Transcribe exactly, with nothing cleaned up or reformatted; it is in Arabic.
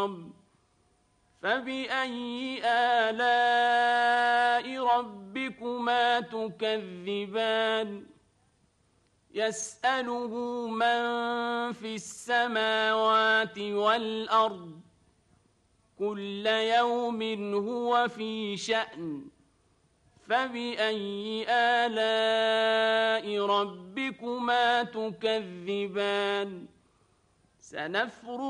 فبأي آلاء ربكما تكذبان يسأله من في السماوات والأرض كل يوم هو في شأن فبأي آلاء ربكما تكذبان سنفرغ